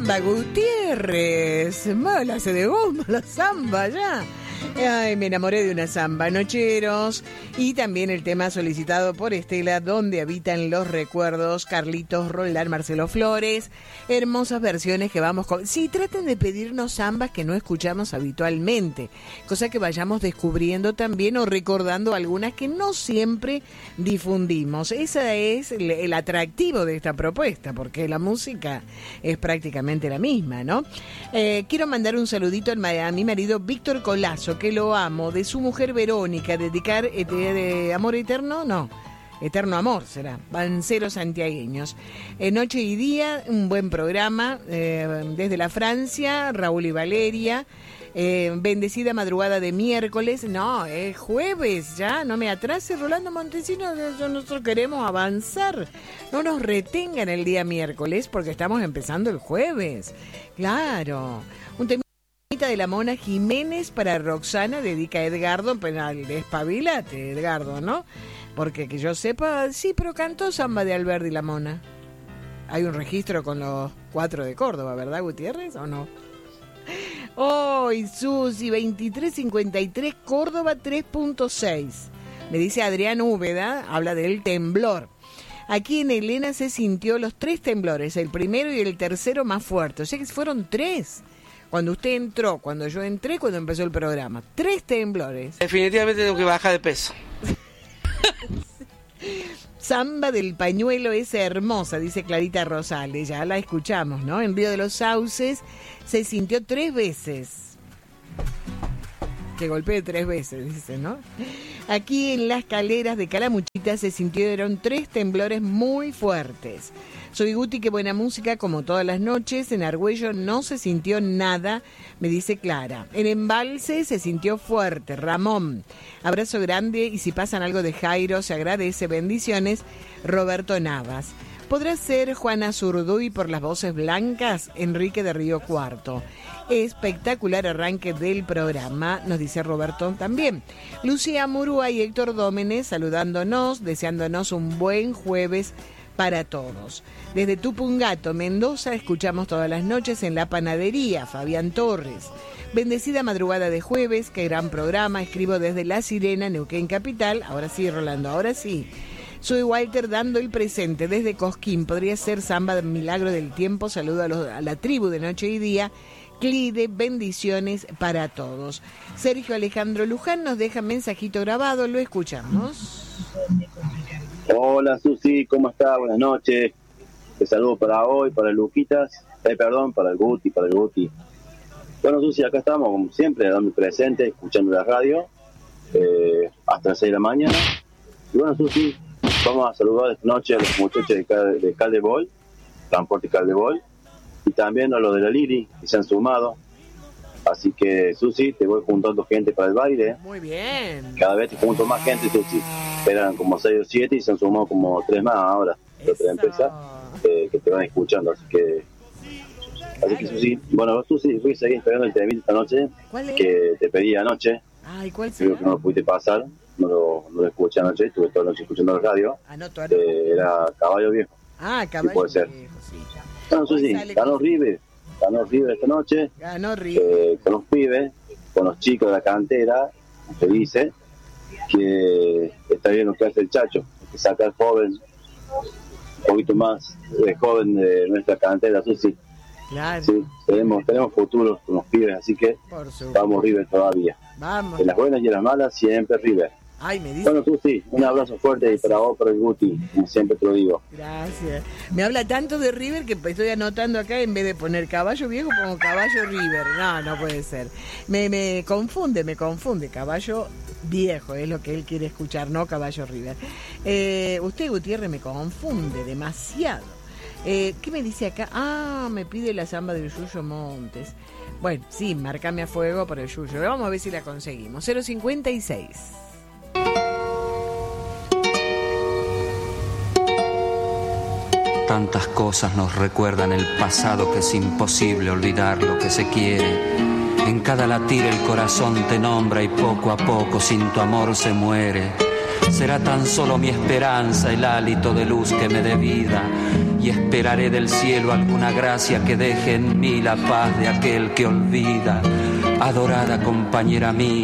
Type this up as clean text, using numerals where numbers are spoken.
samba, Gutiérrez. Mala se de bomba la samba ya. Ay, me enamoré de una samba, Nocheros. Y también el tema solicitado por Estela, Donde habitan los recuerdos, Carlitos Roldán, Marcelo Flores. Hermosas versiones que vamos con... Sí, traten de pedirnos zambas que no escuchamos habitualmente, cosa que vayamos descubriendo también o recordando algunas que no siempre difundimos. Ese es el atractivo de esta propuesta, porque la música es prácticamente la misma, ¿no? Quiero mandar un saludito a mi marido Víctor Colazo, que lo amo, de su mujer Verónica, dedicar de amor eterno, no, eterno amor será, Banceros santiagueños. Noche y día, un buen programa, desde la Francia, Raúl y Valeria. Bendecida madrugada de miércoles, no, es jueves ya, no me atrase Rolando Montesino, nosotros queremos avanzar, no nos retengan el día miércoles porque estamos empezando el jueves, claro. Un temita de la Mona Jiménez para Roxana, dedica a Edgardo, penal, despabilate Edgardo, ¿no? Porque que yo sepa, sí, pero cantó samba de Alberdi la Mona. Hay un registro con los 4 de Córdoba, ¿verdad, Gutiérrez, o no? Hoy, Susi, 2353, Córdoba 3.6. Me dice Adrián Úbeda, habla del temblor. Aquí en Elena se sintió los 3 temblores, el primero y el tercero más fuerte. O sea que fueron 3. Cuando usted entró, cuando yo entré, cuando empezó el programa. 3 temblores. Definitivamente tengo que bajar de peso. Samba del pañuelo es hermosa, dice Clarita Rosales, ya la escuchamos, ¿no? En Río de los Sauces se sintió 3 veces. Que golpee 3 veces, dice, ¿no? Aquí en las Caleras de Calamuchita se sintieron 3 temblores muy fuertes. Soy Guti, qué buena música, como todas las noches. En Argüello no se sintió nada, me dice Clara. En Embalse se sintió fuerte, Ramón. Abrazo grande y si pasan algo de Jairo, se agradece. Bendiciones, Roberto Navas. ¿Podrá ser Juana Zurduy por las voces blancas? Enrique de Río Cuarto. Espectacular arranque del programa, nos dice Roberto también. Lucía Murúa y Héctor Dómenes saludándonos, deseándonos un buen jueves para todos. Desde Tupungato, Mendoza, escuchamos todas las noches en La Panadería, Fabián Torres. Bendecida madrugada de jueves, qué gran programa, escribo desde La Sirena, Neuquén Capital. Ahora sí, Rolando, ahora sí. Soy Walter dando el presente desde Cosquín, podría ser samba del milagro del tiempo, saludo a la tribu de Noche y Día. Clide, bendiciones para todos. Sergio Alejandro Luján nos deja mensajito grabado, lo escuchamos. Hola Susi, ¿cómo está? Buenas noches. Te saludo para hoy, para el Luquitas, para el Guti, Bueno Susi, acá estamos como siempre, dando presente, escuchando la radio, hasta las 6 de la mañana. Y bueno Susi, vamos a saludar esta noche a los muchachos de Caldebol, Transporte Caldebol, y también a los de la Lili, que se han sumado. Así que, Susi, te voy juntando gente para el baile. Muy bien. Cada vez te junto más gente, Susi. Eran como 6 o 7 y se han sumado como 3 más ahora. De otra empresa que te van escuchando. Así que, Susi, bueno, Susi, fui a seguir esperando el temita esta noche. ¿Cuál es? Que te pedí anoche. Ay, ¿cuál será? Creo que no lo pudiste pasar. No lo escuché anoche. Estuve toda la noche escuchando la radio. Era Caballo Viejo. Ah, Caballo puede ser. Viejo, sí. Bueno, Susi, ganó River esta noche. Ganó River. Con los pibes, con los chicos de la cantera, se dice que está bien lo que hace el Chacho, hay que sacar joven, un poquito más joven de nuestra cantera, Susi. Claro. Sí, tenemos futuros con los pibes, así que vamos River todavía. Vamos. En las buenas y en las malas, siempre River. Ay, me dice. Bueno, Susi, un abrazo fuerte y para vos, para el Guti, como siempre te lo digo. Gracias. Me habla tanto de River que estoy anotando acá, en vez de poner Caballo Viejo, pongo Caballo River. No puede ser. Me confunde. Caballo Viejo es lo que él quiere escuchar, no Caballo River. Usted, Gutiérrez, me confunde demasiado. ¿Qué me dice acá? Me pide la samba del Yuyo Montes. Bueno, sí, márcame a fuego por el Yuyo. Vamos a ver si la conseguimos. 056. Tantas cosas nos recuerdan el pasado que es imposible olvidar lo que se quiere. En cada latir el corazón te nombra y poco a poco sin tu amor se muere. Será tan solo mi esperanza el hálito de luz que me dé vida y esperaré del cielo alguna gracia que deje en mí la paz de aquel que olvida. Adorada compañera mía,